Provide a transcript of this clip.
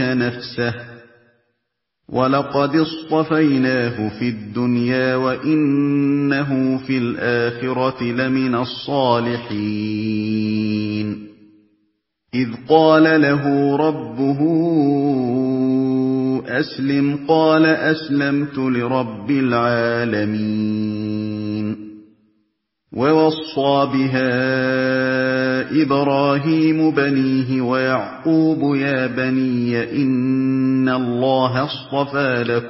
مِنْهَا نَفْسَهُ وَلَقَدِ اصْطَفَيْنَاهُ فِي الدُّنْيَا وَإِنَّهُ فِي الْآخِرَةِ لَمِنَ الصَّالِحِينَ إِذْ قَالَ لَهُ رَبُّهُ أَسْلِمْ قَالَ أَسْلَمْتُ لِرَبِّ الْعَالَمِينَ وَوَصَّىٰ بِهَا إِبْرَاهِيمُ بَنِيهِ وَيَعْقُوبُ يَا بَنِيَّ إِنَّ اللَّهَ اصْطَفَىٰ لَكُمُ